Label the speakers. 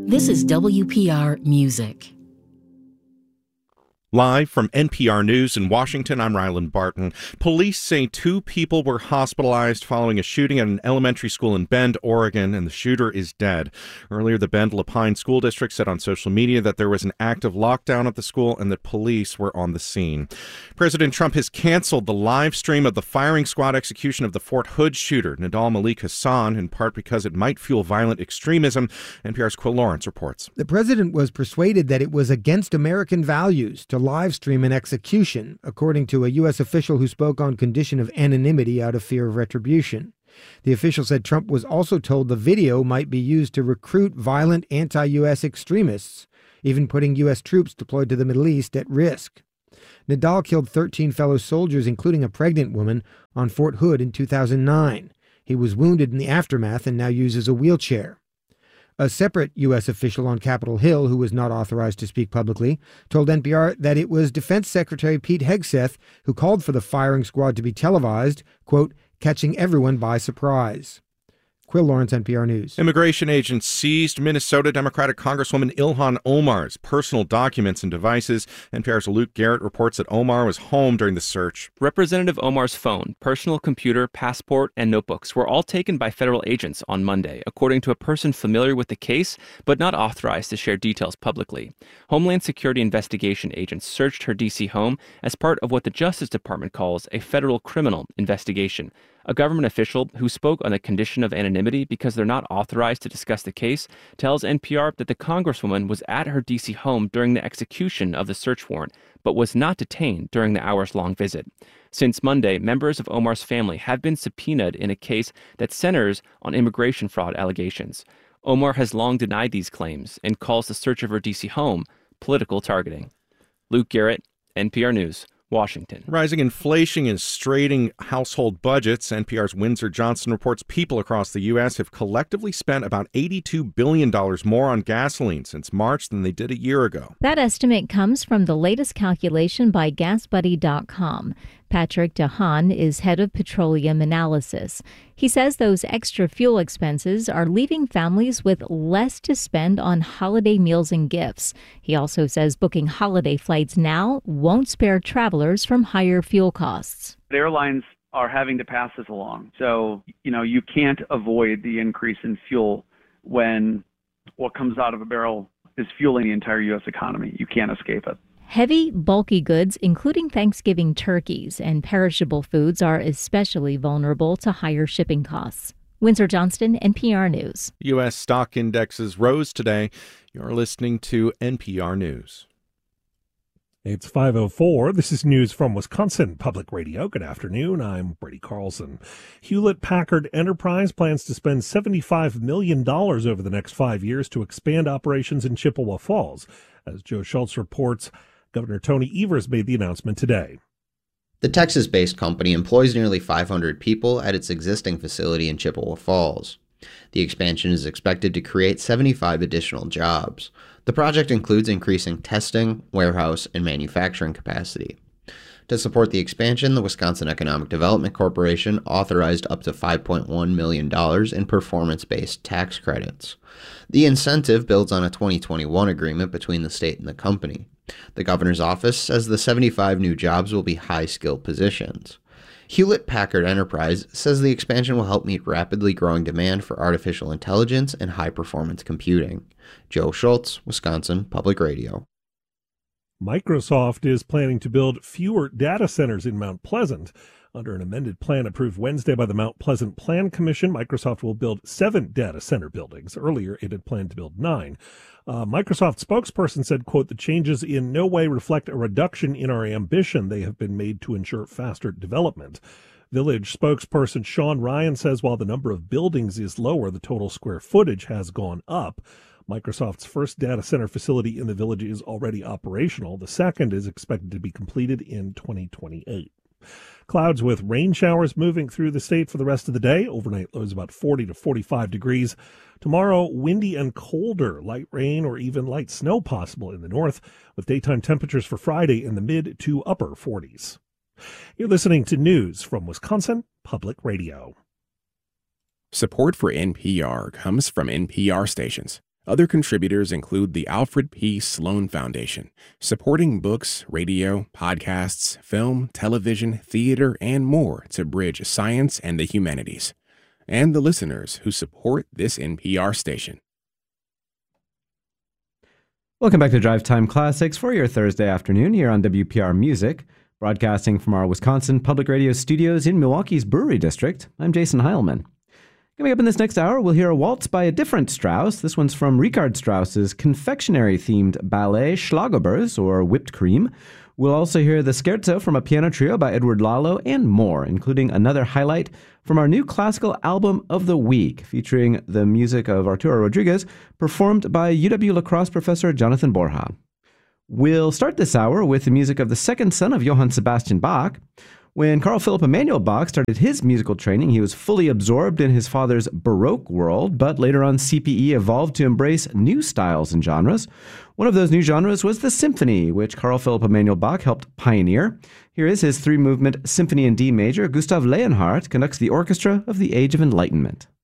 Speaker 1: This is WPR Music.
Speaker 2: Live from NPR News in Washington, I'm Ryland Barton. Police say 2 people were hospitalized following a shooting at an elementary school in Bend, Oregon, and the shooter is dead. Earlier, the Bend La Pine School District said on social media that there was an active lockdown at the school and that police were on the scene. President Trump has canceled the live stream of the firing squad execution of the Fort Hood shooter, Nidal Malik Hasan, in part because it might fuel violent extremism. NPR's Quill Lawrence reports.
Speaker 3: The president was persuaded that it was against American values to live stream an execution, according to a U.S. official who spoke on condition of anonymity out of fear of retribution. The official said Trump was also told the video might be used to recruit violent anti-U.S. extremists, even putting U.S. troops deployed to the Middle East at risk. Nidal killed 13 fellow soldiers, including a pregnant woman, on Fort Hood in 2009. He was wounded in the aftermath and now uses a wheelchair. A separate U.S. official on Capitol Hill, who was not authorized to speak publicly, told NPR that it was Defense Secretary Pete Hegseth who called for the firing squad to be televised, quote, catching everyone by surprise. Quill Lawrence, NPR News.
Speaker 2: Immigration agents seized Minnesota Democratic Congresswoman Ilhan Omar's personal documents and devices. NPR's Luke Garrett reports that Omar was home during the search.
Speaker 4: Representative Omar's phone, personal computer, passport, and notebooks were all taken by federal agents on Monday, according to a person familiar with the case, but not authorized to share details publicly. Homeland Security investigation agents searched her D.C. home as part of what the Justice Department calls a federal criminal investigation. A government official who spoke on the condition of anonymity because they're not authorized to discuss the case tells NPR that the congresswoman was at her D.C. home during the execution of the search warrant, but was not detained during the hours-long visit. Since Monday, members of Omar's family have been subpoenaed in a case that centers on immigration fraud allegations. Omar has long denied these claims and calls the search of her D.C. home political targeting. Luke Garrett, NPR News, Washington.
Speaker 2: Rising inflation is straining household budgets. NPR's Windsor Johnson reports people across the U.S. have collectively spent about $82 billion more on gasoline since March than they did a year ago.
Speaker 5: That estimate comes from the latest calculation by GasBuddy.com. Patrick DeHaan is head of petroleum analysis. He says those extra fuel expenses are leaving families with less to spend on holiday meals and gifts. He also says booking holiday flights now won't spare travelers from higher fuel costs.
Speaker 6: Airlines are having to pass this along. So, you can't avoid the increase in fuel when what comes out of a barrel is fueling the entire U.S. economy. You can't escape it.
Speaker 5: Heavy, bulky goods, including Thanksgiving turkeys and perishable foods, are especially vulnerable to higher shipping costs. Windsor Johnston, NPR News.
Speaker 2: U.S. stock indexes rose today. You're listening to NPR News.
Speaker 7: It's 5:04. This is news from Wisconsin Public Radio. Good afternoon. I'm Brady Carlson. Hewlett-Packard Enterprise plans to spend $75 million over the next 5 years to expand operations in Chippewa Falls. As Joe Schultz reports, Governor Tony Evers made the announcement today.
Speaker 8: The Texas-based company employs nearly 500 people at its existing facility in Chippewa Falls. The expansion is expected to create 75 additional jobs. The project includes increasing testing, warehouse, and manufacturing capacity. To support the expansion, the Wisconsin Economic Development Corporation authorized up to $5.1 million in performance-based tax credits. The incentive builds on a 2021 agreement between the state and the company. The governor's office says the 75 new jobs will be high-skill positions. Hewlett-Packard Enterprise says the expansion will help meet rapidly growing demand for artificial intelligence and high-performance computing. Joe Schultz, Wisconsin Public Radio.
Speaker 7: Microsoft is planning to build fewer data centers in Mount Pleasant. Under an amended plan approved Wednesday by the Mount Pleasant Plan Commission, Microsoft will build 7 data center buildings. Earlier, it had planned to build 9. Microsoft spokesperson said, quote, "The changes in no way reflect a reduction in our ambition. They have been made to ensure faster development." Village spokesperson Sean Ryan says while the number of buildings is lower, the total square footage has gone up. Microsoft's first data center facility in the village is already operational. The second is expected to be completed in 2028. Clouds with rain showers moving through the state for the rest of the day. Overnight lows about 40 to 45 degrees. Tomorrow, windy and colder, light rain or even light snow possible in the north, with daytime temperatures for Friday in the mid to upper 40s. You're listening to news from Wisconsin Public Radio.
Speaker 9: Support for NPR comes from NPR stations. Other contributors include the Alfred P. Sloan Foundation, supporting books, radio, podcasts, film, television, theater, and more to bridge science and the humanities, and the listeners who support this NPR station.
Speaker 10: Welcome back to Drive Time Classics for your Thursday afternoon here on WPR Music, broadcasting from our Wisconsin Public Radio studios in Milwaukee's Brewery District. I'm Jason Heilman. Coming up in this next hour, we'll hear a waltz by a different Strauss. This one's from Richard Strauss's confectionery-themed ballet Schlagerbeers, or Whipped Cream. We'll also hear the scherzo from a piano trio by Edward Lalo and more, including another highlight from our new classical album of the week, featuring the music of Arturo Rodriguez, performed by UW La Crosse professor Jonathan Borja. We'll start this hour with the music of the second son of Johann Sebastian Bach. When Carl Philipp Emanuel Bach started his musical training, he was fully absorbed in his father's Baroque world, but later on CPE evolved to embrace new styles and genres. One of those new genres was the symphony, which Carl Philipp Emanuel Bach helped pioneer. Here is his three-movement Symphony in D major. Gustav Leonhardt conducts the orchestra of the Age of Enlightenment.